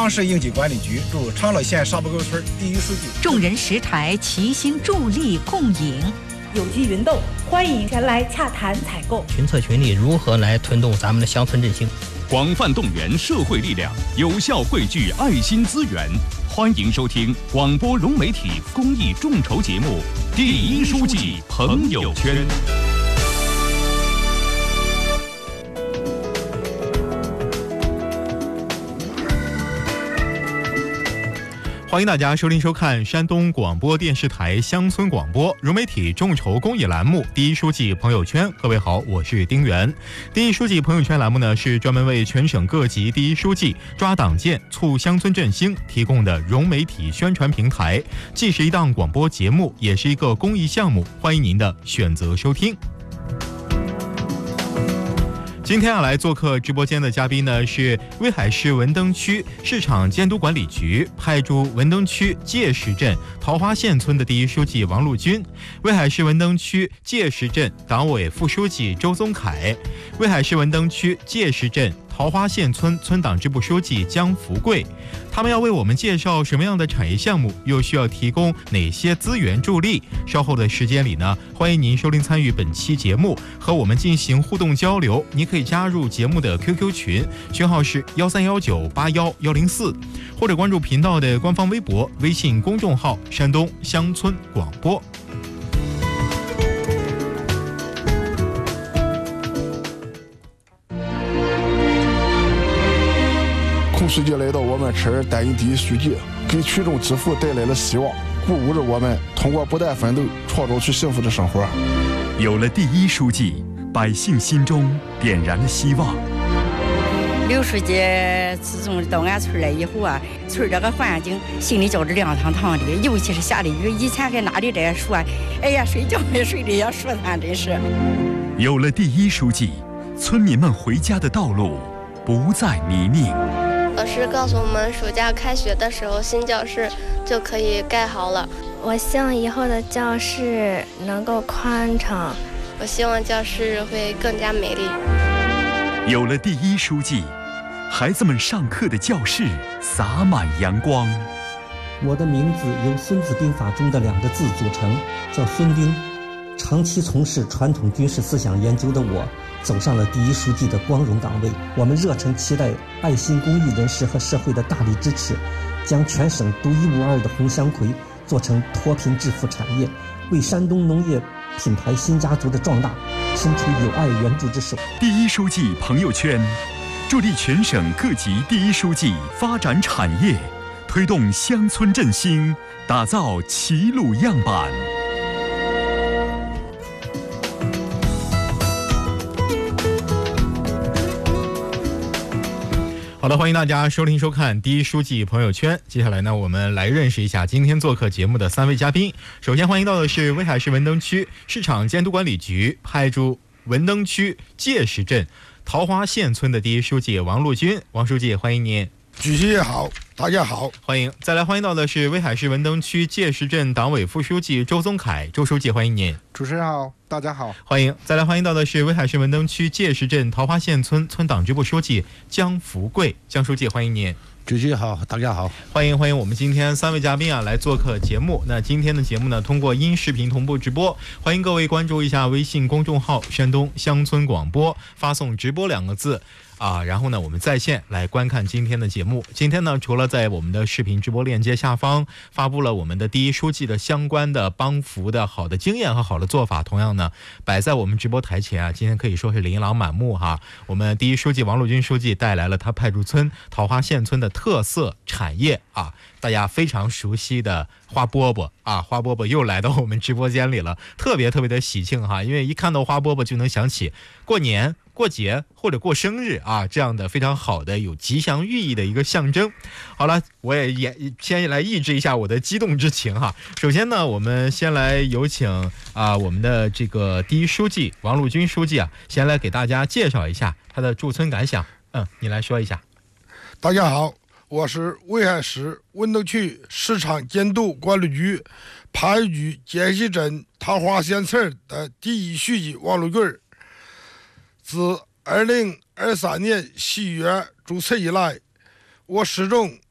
昌市应急管理局驻长乐县沙坡沟村第一书记。 众人拾柴齐心助力共赢。 有机云豆欢迎前来洽谈采购。 群策群力，如何来推动咱们的乡村振兴？ 广泛动员社会力量，有效汇聚爱心资源。欢迎收听广播融媒体公益众筹节目《第一书记朋友圈》。 欢迎大家收听收看山东广播电视台乡村广播融媒体众筹公益栏目《第一书记朋友圈》。各位好，我是丁元。第一书记朋友圈栏目呢，是专门为全省各级第一书记抓党建、促乡村振兴提供的融媒体宣传平台，既是一档广播节目，也是一个公益项目。欢迎您的选择收听。今天来做客直播间的嘉宾呢，是威海市文登区市场监督管理局派驻文登区界石镇桃花县村的第一书记王陆军，威海市文登区界石镇党委副书记周宗凯，威海市文登区界石镇桃花县村村党支部书记江福贵。他们要为我们介绍什么样的产业项目，又需要提供哪些资源助力。稍后的时间里呢，欢迎您收听参与本期节目，和我们进行互动交流。您可以加入节目的 QQ 群，群号是1319811104，或者关注频道的官方微博、微信公众号山东乡村广播。 孔书记来到我们村担任第一书记，给群众致富带来了希望，鼓舞着我们通过不断奋斗，创造出幸福的生活。 有了第一书记，百姓心中点燃了希望。 刘书记自从到俺村来以后啊，村这个环境心里觉着亮堂堂的，尤其是下了雨，以前跟哪里这样说，哎呀，睡觉没睡的也舒坦，真是。 有了第一书记，村民们回家的道路不再泥泞。 老师告诉我们，暑假开学的时候，新教室就可以盖好了。 我希望以后的教室能够宽敞， 我希望教室会更加美丽。 有了第一书记，孩子们上课的教室洒满阳光。 我的名字由《孙子兵法》中的2个字组成，叫孙兵。长期从事传统军事思想研究的我，走上了第一书记的光荣岗位。我们热忱期待爱心公益人士和社会的大力支持，将全省独一无二的红香葵做成脱贫致富产业，为山东农业品牌新家族的壮大伸出有爱援助之手。 第一书记朋友圈，助力全省各级第一书记发展产业，推动乡村振兴，打造齐鲁样板。 好的，欢迎大家收听收看第一书记朋友圈。接下来呢，我们来认识一下今天做客节目的3位嘉宾。首先欢迎到的是威海市文登区市场监督管理局派驻文登区界石镇桃花县村的第一书记王陆军。王书记，欢迎您。 主席好，大家好， 欢迎。再来欢迎到的是威海市文登区界石镇党委副书记周宗凯。周书记，欢迎您。 主持人好，大家好， 欢迎。再来欢迎到的是威海市文登区界石镇桃花县村村党支部书记江福贵。江书记，欢迎您。 主席好，大家好， 欢迎欢迎。我们今天3位嘉宾来做客节目。那今天的节目呢，通过音视频同步直播，欢迎各位关注一下微信公众号山东乡村广播，发送直播2个字然后呢，我们在线来观看今天的节目。今天呢，除了在我们的视频直播链接下方发布了我们的第一书记的相关的帮扶的好的经验和好的做法，同样呢，摆在我们直播台前今天可以说是琳琅满目哈。我们第一书记王陆军书记带来了他派驻村桃花县村的特色产业大家非常熟悉的花饽饽花饽饽又来到我们直播间里了，特别特别的喜庆因为一看到花饽饽就能想起过年过节或者过生日这样的非常好的有吉祥寓意的一个象征。好了，我也先来抑制一下我的激动之情首先呢，我们先来有请我们的这个第一书记王陆军书记先来给大家介绍一下他的驻村感想。你来说一下。 大家好，我是威海市文登区市场监督管理局派驻界石镇桃花县村的第一书记王陆军。自2023年7月注册以来，我始终